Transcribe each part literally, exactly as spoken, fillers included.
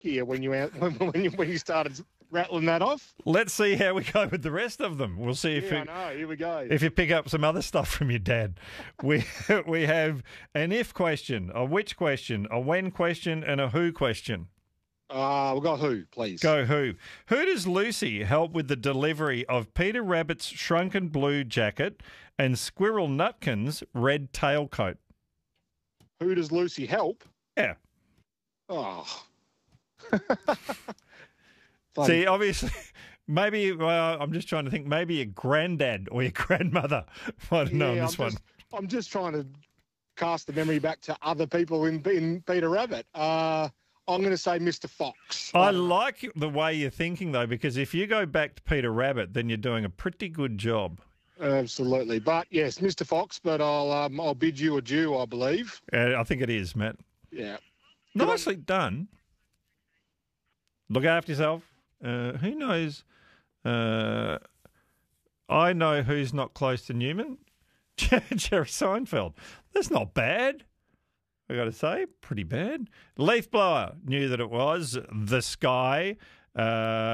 here when you out- when, when you when you started rattling that off. Let's see how we go with the rest of them. We'll see if Yeah, you, I know. Here we go. if you pick up some other stuff from your dad. We we have an if question, a which question, a when question, and a who question. Uh, we've got who, please. Go who. Who does Lucy help with the delivery of Peter Rabbit's shrunken blue jacket and Squirrel Nutkin's red tailcoat? Who does Lucy help? Yeah. Oh. See, obviously, maybe, well, I'm just trying to think, maybe your granddad or your grandmother might have known Yeah, this I'm one. just, I'm just trying to cast the memory back to other people in, in Peter Rabbit. Uh, I'm going to say Mister Fox. I like the way you're thinking, though, because if you go back to Peter Rabbit, then you're doing a pretty good job. Absolutely. But, yes, Mister Fox, but I'll um, I'll bid you adieu, I believe. Uh, I think it is, Matt. Yeah. Nicely done. Look after yourself. Uh, who knows? Uh, I know who's not close to Newman. Jerry Seinfeld. That's not bad. I got to say, pretty bad. Leaf Blower knew that it was The Sky, uh,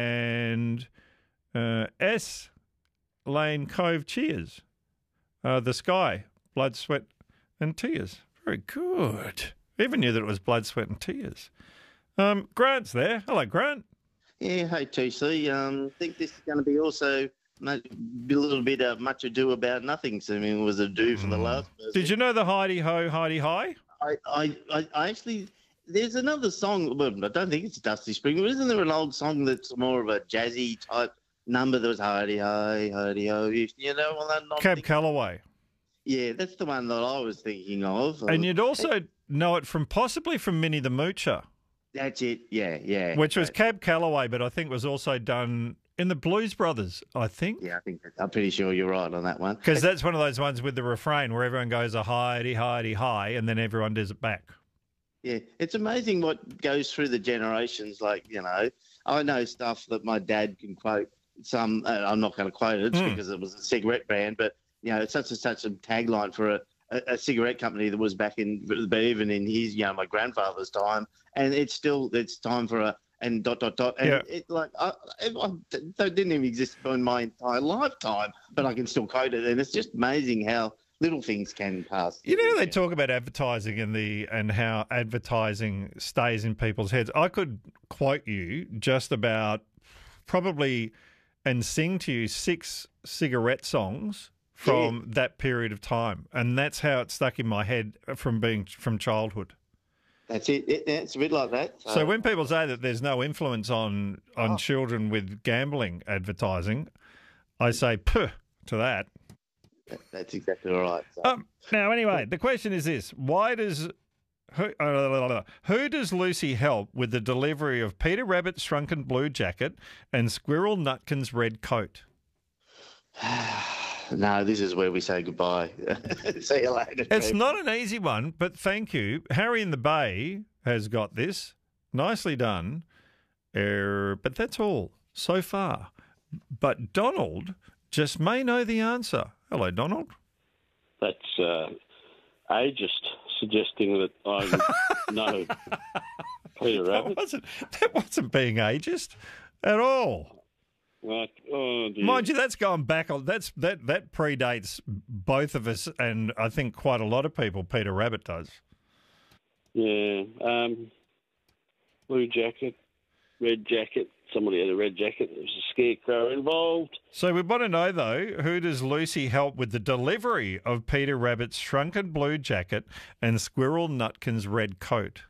and uh, S. Lane Cove Cheers. Uh, the Sky, Blood, Sweat, and Tears. Very good. Even knew that it was Blood, Sweat, and Tears. Um, Grant's there. Hello, Grant. Yeah, hey, T C. Um, I think this is going to be also much, a little bit of much ado about nothing. So, I mean, it was a do for the last person. Did you know the Heidi Ho, Heidi Hi? I, I, I, I actually, there's another song, well, I don't think it's Dusty Spring, but isn't there an old song that's more of a jazzy type number that was Heidi Hi, Heidi Ho? You know, well, I'm not Cab thinking- Calloway. Yeah, that's the one that I was thinking of. And you'd also know it from possibly from Minnie the Moocher. That's it, yeah, yeah. Which was Right. Cab Calloway, but I think was also done in the Blues Brothers, I think. Yeah, I think that, I'm pretty sure you're right on that one. Because that's one of those ones with the refrain where everyone goes a Heidi, Heidi, hi, and then everyone does it back. Yeah, it's amazing what goes through the generations. Like, you know, I know stuff that my dad can quote. Some, uh, I'm not going to quote it Mm. because it was a cigarette brand, but, you know, it's such and such a tagline for a, a, a cigarette company that was back in, but even in his, you know, my grandfather's time. And it's still, it's time for a, and dot, dot, dot. And Yeah. it, like, I, I, I, that didn't even exist in my entire lifetime, but I can still quote it. And it's just amazing how little things can pass. You know, they talk about advertising and the and how advertising stays in people's heads. I could quote you just about probably and sing to you six cigarette songs from Yeah. that period of time, and that's how it stuck in my head from being from childhood. That's it. it. It's a bit like that. So when people say that there's no influence on on Oh. children with gambling advertising, I say puh to that. That's exactly right. So. Um, now, anyway, the question is this: Why does who, uh, who does Lucy help with the delivery of Peter Rabbit's shrunken blue jacket and Squirrel Nutkin's red coat? No, this is where we say goodbye. See you later. It's Trev. not an easy one, but thank you. Harry in the Bay has got this. Nicely done. Er, but that's all so far. But Donald just may know the answer. Hello, Donald. That's uh, ageist, suggesting that I would know Peter That Rabbit. wasn't, that wasn't being ageist at all. Like, oh dear. Mind you, that's going back. That's that that predates both of us, and I think quite a lot of people. Peter Rabbit does. Yeah. Um, blue jacket, red jacket. Somebody had a red jacket. There was a scarecrow involved. So we want to know though, who does Lucy help with the delivery of Peter Rabbit's shrunken blue jacket and Squirrel Nutkin's red coat?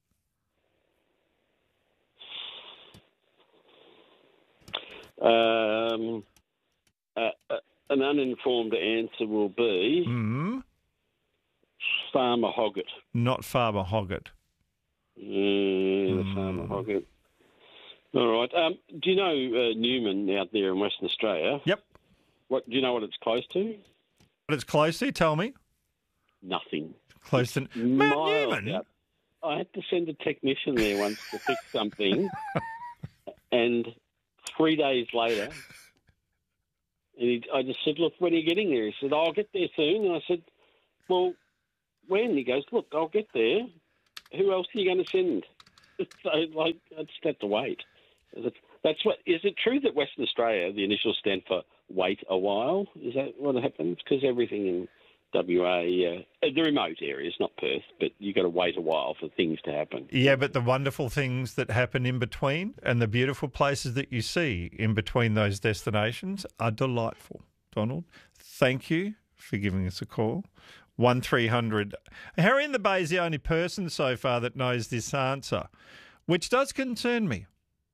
Um, uh, uh, an uninformed answer will be Hmm. Farmer Hoggett. Not Farmer Hoggett. Yeah, the Hmm. Farmer Hoggett. All right. Um, do you know uh, Newman out there in Western Australia? Yep. What do you know? What it's close to? But it's close to. Tell me. Nothing. Close to Mount Miles Newman. out. I had to send a technician there once to fix something, and three days later, and he, I just said, "Look, when are you getting there?" He said, "I'll get there soon." And I said, "Well, when?" He goes, "Look, I'll get there. Who else are you going to send?" So, like, I just have to wait. That's, that's what. Is it true that Western Australia, the initials stand for wait a while? Is that what happens? Because everything in W A, uh, the remote areas, not Perth, but you got to wait a while for things to happen. Yeah, but the wonderful things that happen in between and the beautiful places that you see in between those destinations are delightful. Donald, thank you for giving us a call. one three hundred. Harry in the Bay is the only person so far that knows this answer, which does concern me.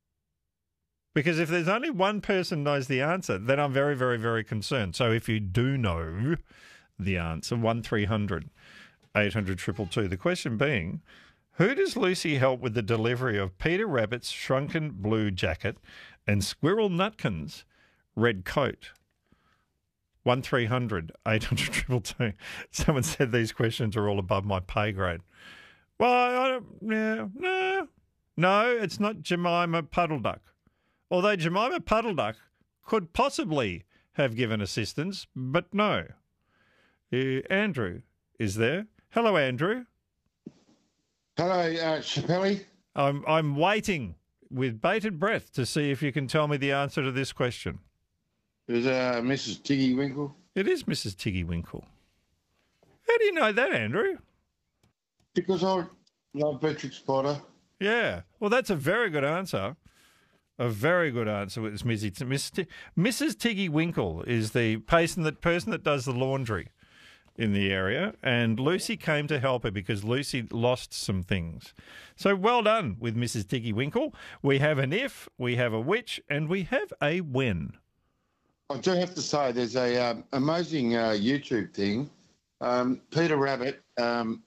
Because if there's only one person knows the answer, then I'm very, very, very concerned. So if you do know the answer, one three hundred, eight hundred, two two two. The question being, who does Lucy help with the delivery of Peter Rabbit's shrunken blue jacket and Squirrel Nutkin's red coat? one three hundred, eight hundred, two two two. Someone said these questions are all above my pay grade. Well, I don't, yeah, no, no, it's not Jemima Puddle Duck. Although Jemima Puddle Duck could possibly have given assistance, but no. Uh, Andrew is there. Hello, Andrew. Hello, uh, Chappelli. I'm I'm waiting with bated breath to see if you can tell me the answer to this question. Is uh, Missus Tiggy Winkle? It is Missus Tiggy Winkle. How do you know that, Andrew? Because I love Beatrix Potter. Yeah. Well, that's a very good answer. A very good answer was Missus Missus Tiggy Winkle is the person that person that does the laundry in the area, and Lucy came to help her because Lucy lost some things. So well done with Missus Tiggy Winkle. We have an if, we have a which, and we have a when. I do have to say, there's a um, amazing uh, YouTube thing. Um, Peter Rabbit, um,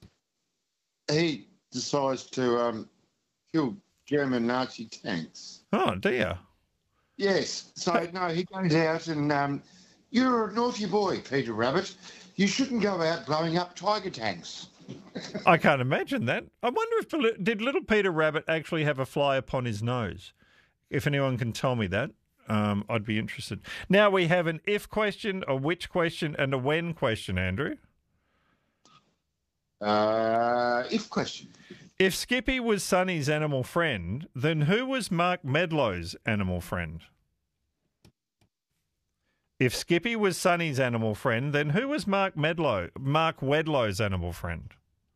he decides to um, kill German Nazi tanks. Oh, dear. Yes. So, no, he goes out and, um, you're a naughty boy, Peter Rabbit. You shouldn't go out blowing up tiger tanks. I can't imagine that. I wonder if, did little Peter Rabbit actually have a fly upon his nose? If anyone can tell me that, um, I'd be interested. Now we have an if question, a which question, and a when question, Andrew. Uh, if question. If Skippy was Sonny's animal friend, then who was Mark Medlow's animal friend? If Skippy was Sonny's animal friend, then who was Mark Medlow, Mark Wedlow's animal friend?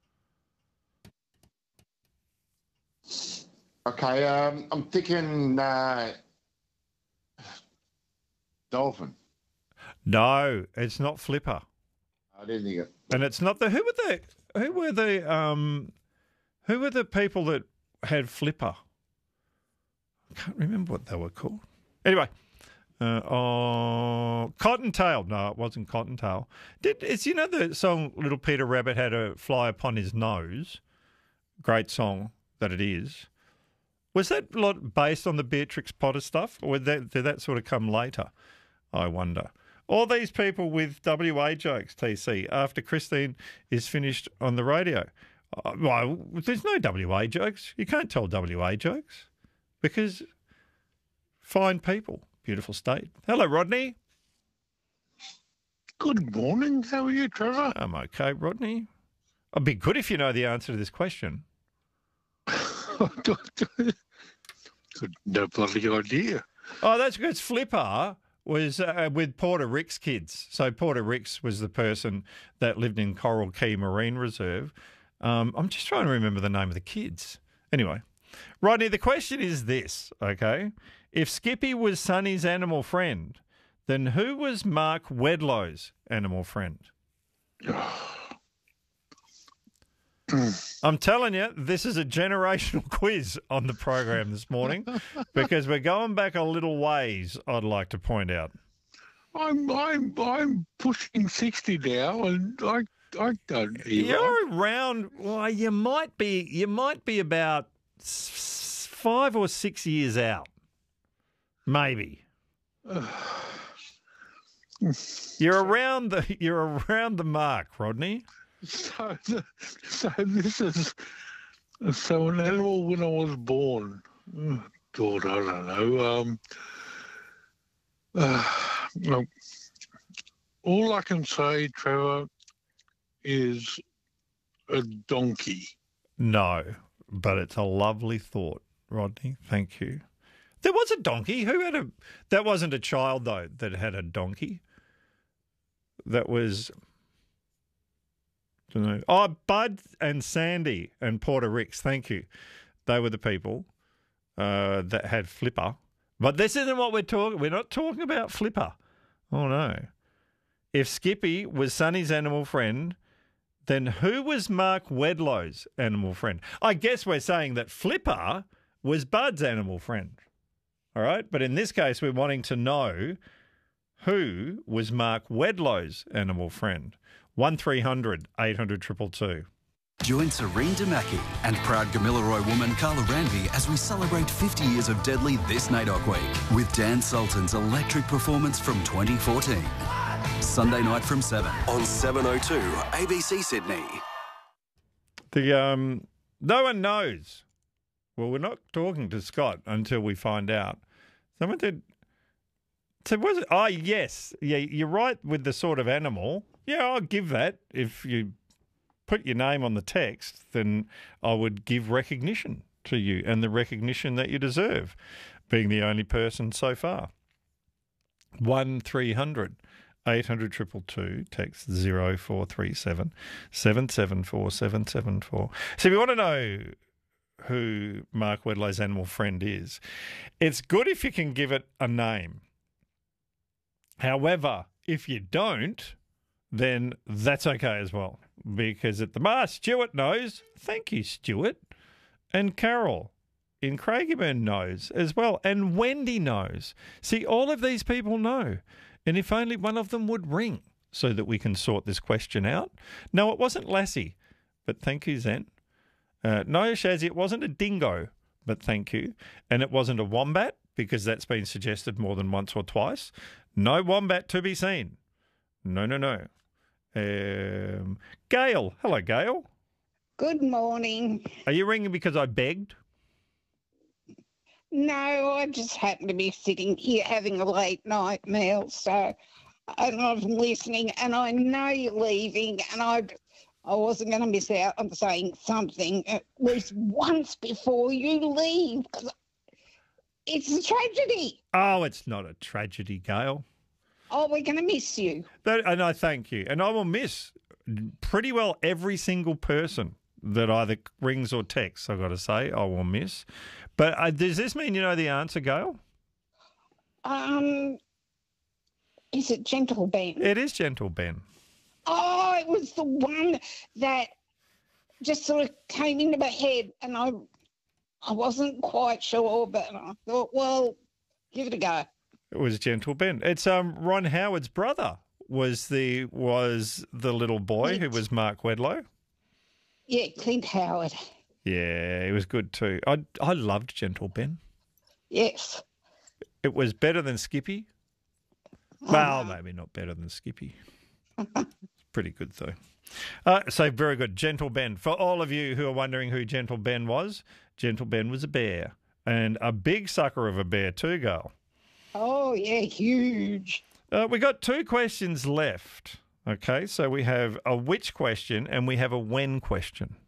Okay, um, I'm thinking uh, dolphin. No, it's not Flipper. I didn't think it. And it's not the who were the who were the um who were the people that had Flipper? I can't remember what they were called. Anyway, uh, oh, Cottontail. No, it wasn't Cottontail. Did it's you know the song Little Peter Rabbit had a fly upon his nose? Great song that it is. Was that a lot based on the Beatrix Potter stuff, or did that, did that sort of come later? I wonder. All these people with W A jokes, T C, after Christine is finished on the radio. Uh, well, there's no W A jokes. You can't tell W A jokes because fine people, beautiful state. Hello, Rodney. Good morning. How are you, Trevor? I'm okay, Rodney. I'd be good if you know the answer to this question. No bloody idea. Oh, that's good. Flipper was uh, with Porter Ricks kids. So Porter Ricks was the person that lived in Coral Key Marine Reserve. Um, I'm just trying to remember the name of the kids. Anyway, Rodney, the question is this, okay? If Skippy was Sonny's animal friend, then who was Mark Wedlow's animal friend? I'm telling you, this is a generational quiz on the program this morning because we're going back a little ways, I'd like to point out. I'm I'm I'm pushing sixty now, and I I don't. You're around. Well, you might be. You might be about s- five or six years out, maybe. You're around the. You're around the mark, Rodney. So, the, so this is so an animal when I was born. Oh, God, I don't know. Um, uh, no, all I can say, Trevor, is a donkey. No, but it's a lovely thought, Rodney. Thank you. There was a donkey. Who had a... That wasn't a child, though, that had a donkey. That was... I don't know. Oh, Bud and Sandy and Porter Ricks. Thank you. They were the people uh, that had Flipper. But this isn't what we're talking... We're not talking about Flipper. Oh, no. If Skippy was Sonny's animal friend, then who was Mark Wedlow's animal friend? I guess we're saying that Flipper was Bud's animal friend. All right? But in this case, we're wanting to know who was Mark Wedlow's animal friend. one three hundred eight hundred two two two. Join Serene Damaki and proud Gamilaroi woman Carla Ranvi as we celebrate fifty years of Deadly this N A I D O C Week with Dan Sultan's electric performance from twenty fourteen. Sunday night from seven on seven oh two A B C Sydney. The um, no one knows. Well, we're not talking to Scott until we find out. Someone did. So was it? Oh, yes. Yeah, you're right with the sort of animal. Yeah, I'll give that. If you put your name on the text, then I would give recognition to you and the recognition that you deserve, being the only person so far. one three hundred eight hundred two two two, text zero four three seven seven seven four seven seven four. So if you want to know who Mark Wedlow's animal friend is, it's good if you can give it a name. However, if you don't, then that's okay as well. Because at the Mar, Stuart knows. Thank you, Stuart. And Carol in Craigieburn knows as well. And Wendy knows. See, all of these people know. And if only one of them would ring so that we can sort this question out. No, it wasn't Lassie, but thank you, Zen. Uh, no, Shazzy, it wasn't a dingo, but thank you. And it wasn't a wombat, because that's been suggested more than once or twice. No wombat to be seen. No, no, no. Um, Gail. Hello, Gail. Good morning. Are you ringing because I begged? No, I just happen to be sitting here having a late night meal, so and I'm listening, and I know you're leaving, and I, I wasn't going to miss out on saying something at least once before you leave, because it's a tragedy. Oh, it's not a tragedy, Gail. Oh, we're going to miss you. That, and I thank you. And I will miss pretty well every single person that either rings or texts, I've got to say. I will miss. But uh, does this mean you know the answer, Gail? Um, is it Gentle Ben? It is Gentle Ben. Oh, it was the one that just sort of came into my head, and I I wasn't quite sure, but I thought, well, give it a go. It was Gentle Ben. It's um Ron Howard's brother was the was the little boy Yes. who was Mark Wedlow. Yeah, Clint Howard. Yeah, it was good too. I I loved Gentle Ben. Yes. It was better than Skippy. Well, maybe not better than Skippy. Pretty good though. Uh, so very good, Gentle Ben. For all of you who are wondering who Gentle Ben was, Gentle Ben was a bear, and a big sucker of a bear too, girl. Oh, yeah, huge. Uh, we got two questions left. Okay, so we have a which question and we have a when question.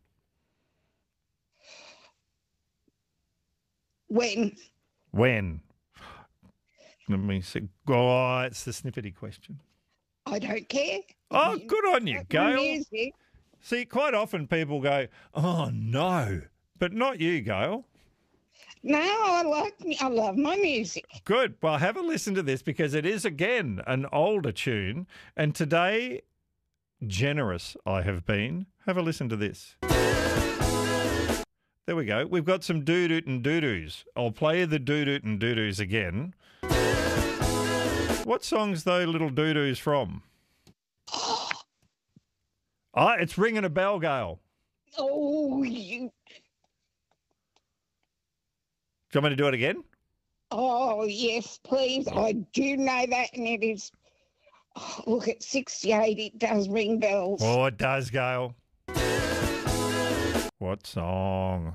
When? When? Let me see. Oh, it's the snippety question. I don't care. Oh, good on you, Like my Gail. music. See, quite often people go, oh, no, but not you, Gail. No, I like me. I love my music. Good. Well, have a listen to this because it is, again, an older tune. And today, generous I have been. Have a listen to this. There we go. We've got some doo-doot and doo-doos. I'll play the doo-doot and doo-doos again. What song's those little doo-doos from? Ah, it's ringing a bell, Gail. Oh, you. Do you want me to do it again? Oh, yes, please. I do know that, and it is. Oh, look, at sixty-eight, it does ring bells. Oh, it does, Gail. What song?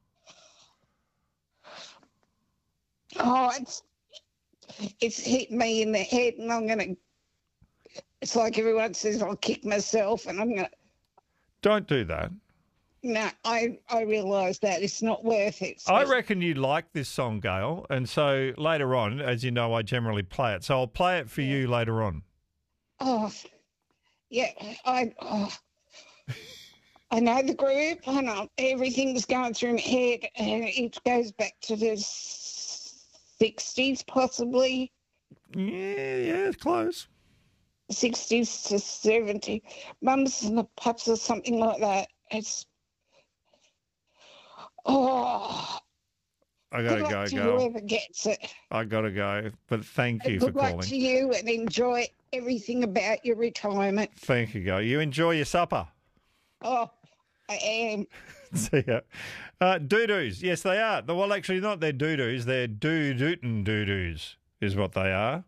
Oh, it's it's hit me in the head, and I'm gonna. It's like everyone says, I'll kick myself, and I'm gonna. Don't do that. no, I, I realise that it's not worth it. I reckon you like this song, Gail, and so later on, as you know, I generally play it. So I'll play it for you later on. Oh, yeah, I, oh, I know the group. I know everything's going through my head, and it goes back to the sixties, possibly. Yeah, yeah, it's close. sixties to seventy. Mums and the Pups or something like that. It's, oh, I gotta good luck go, to Gail. whoever gets it. I gotta go, but thank you Good for luck calling. to you, and enjoy everything about your retirement. Thank you, Gail. You enjoy your supper. Oh, I am. See ya. Uh, doo-doos. Yes, they are. Well, actually, not they're doo-doos. They're doo-dootin' doo-doos is what they are.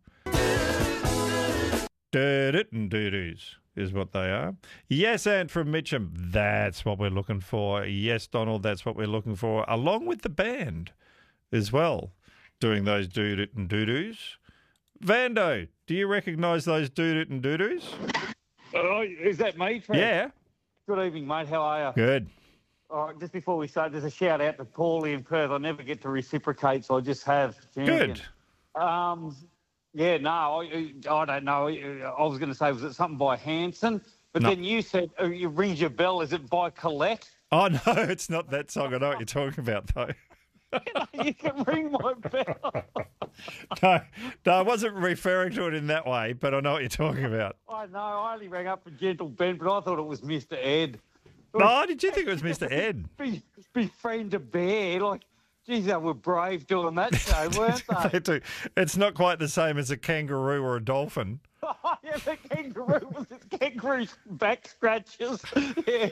Doo-dootin' doo-doos is what they are. Yes, and from Mitcham. That's what we're looking for. Yes, Donald, that's what we're looking for. Along with the band as well, doing those doo-dootin' doo-doos. Vando, do you recognise those doo-dootin' doo-doos? Oh, is that me, Fred? Yeah. Good evening, mate. How are you? Good. All right, just before we start, there's a shout out to Paulie in Perth. I never get to reciprocate, so I just have. Good. Um, yeah, no, I, I don't know. I was going to say, was it something by Hanson? But No. then you said, uh, it rings your bell. Is it by Colette? Oh, no, it's not that song. I know what you're talking about, though. You can ring my bell. No, no, I wasn't referring to it in that way, but I know what you're talking about. I know. I only rang up for Gentle Ben, but I thought it was Mister Ed. No, did you think it was Mister Ed? Be, befriend a bear. Like, geez, they were brave doing that show, weren't they? They do. It's not quite the same as a kangaroo or a dolphin. Yeah, the kangaroo was the kangaroo's back scratches. Yeah.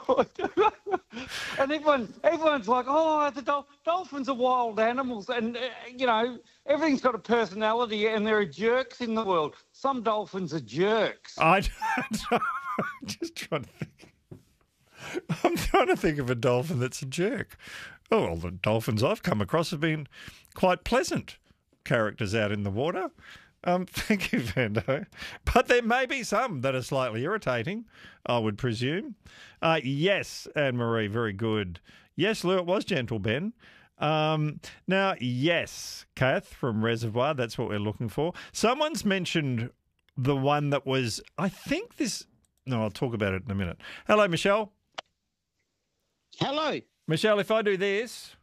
And everyone, everyone's like, oh, the dol- dolphins are wild animals. And, uh, you know, everything's got a personality and there are jerks in the world. Some dolphins are jerks. I I'm just trying to think. I'm trying to think of a dolphin that's a jerk. Oh, well, the dolphins I've come across have been quite pleasant characters out in the water. Um, thank you, Vando. But there may be some that are slightly irritating, I would presume. Uh, yes, Anne-Marie, very good. Yes, Lou, it was Gentle Ben. Um, now, yes, Kath from Reservoir, that's what we're looking for. Someone's mentioned the one that was, I think this, no, I'll talk about it in a minute. Hello, Michelle. Hello. Michelle, if I do this,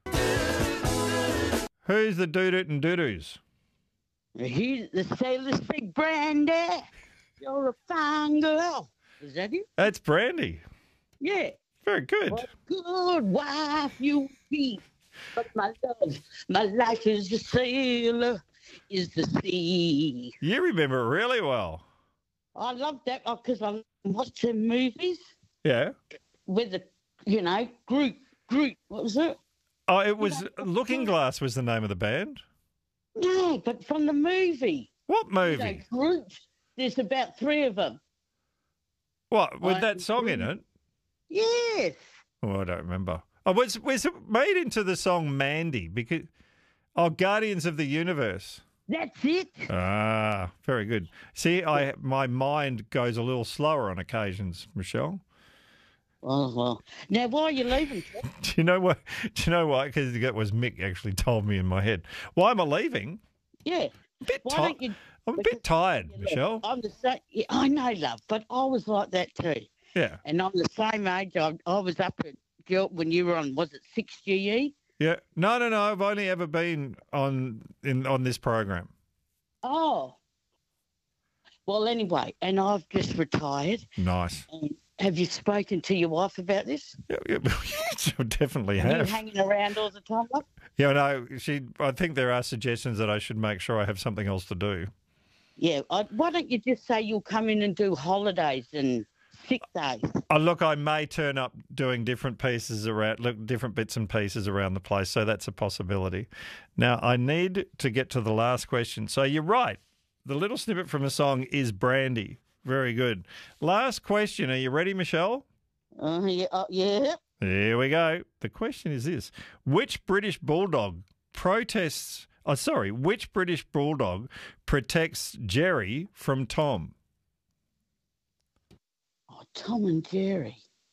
who's the doo-doot and doo-doos? He's the sailor speak Brandy. You're a fine girl. Is that you? That's Brandy. Yeah. Very good. What good wife you be. But my love, my life is a sailor, is the sea. You remember it really well. I love that because I watch the movies Yeah. with the, you know, group, group. What was it? Oh, it was Looking Glass was the name of the band. No, but from the movie. What You know, movie? groups. There's about three of them. What, with I that song in agree. it? Yes. Oh, I don't remember. Oh, was was it made into the song Mandy? Because oh, Guardians of the Universe. That's it. Ah, very good. See, I my mind goes a little slower on occasions, Michelle. Oh, well. Now, why are you leaving, Kev? Do you know what? Do you know why? Because that was Mick actually told me in my head. Why am I leaving? Yeah. A bit Why ti- don't you... I'm a bit tired, Michelle. I'm the same. Yeah, I know, love, but I was like that too. Yeah, And I'm the same age. I, I was up at Gil when you were on, was it six G E? yeah. No, no, no. I've only ever been on in on this program. Oh. Well, anyway, and I've just retired. Nice. And have you spoken to your wife about this? Yeah, yeah, I definitely Are you have. hanging around all the time, love? Yeah, no. She. I think there are suggestions that I should make sure I have something else to do. Yeah. I, why don't you just say you'll come in and do holidays and sick days? Oh, look, I may turn up doing different pieces around, look, different bits and pieces around the place, so that's a possibility. Now, I need to get to the last question. So you're right. The little snippet from the song is Brandy. Very good. Last question. Are you ready, Michelle? Uh, yeah, uh, yeah. Here we go. The question is this. Which British bulldog protests, oh, sorry, which British bulldog protects Jerry from Tom? Oh, Tom and Jerry.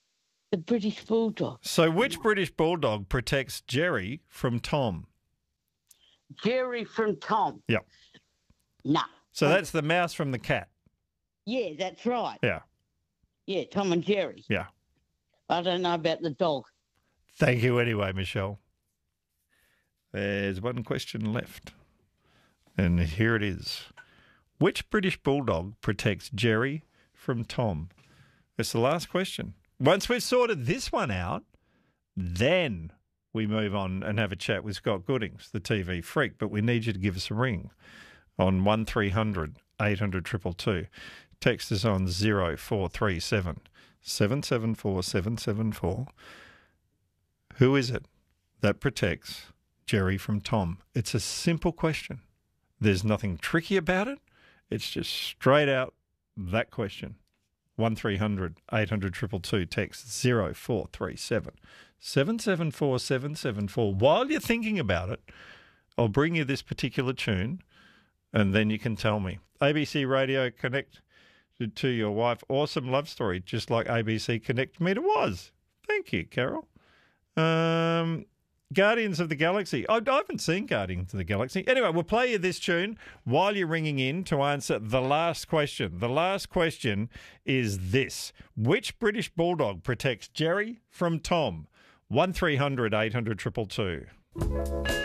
The British Bulldog. So which British bulldog protects Jerry from Tom? Jerry from Tom. Yep. No. So that's the mouse from the cat. Yeah, that's right. Yeah. Yeah, Tom and Jerry. Yeah. I don't know about the dog. Thank you anyway, Michelle. There's one question left. And here it is. Which British bulldog protects Jerry from Tom? It's the last question. Once we've sorted this one out, then we move on and have a chat with Scott Goodings, the T V freak. But we need you to give us a ring on one three hundred eight hundred two two two. Text us on zero four three seven seven seven four seven seven four. Who is it that protects Jerry from Tom? It's a simple question. There's nothing tricky about it. It's just straight out that question. one three hundred eight hundred two two two. Text zero four three seven seven seven four seven seven four. While you're thinking about it, I'll bring you this particular tune and then you can tell me. A B C Radio Connect to your wife. Awesome love story, just like A B C Connect me to was. Thank you, Carol. Um, Guardians of the Galaxy. I, I haven't seen Guardians of the Galaxy. Anyway, we'll play you this tune while you're ringing in to answer the last question. The last question is this. Which British bulldog protects Jerry from Tom? one three hundred eight hundred two two two.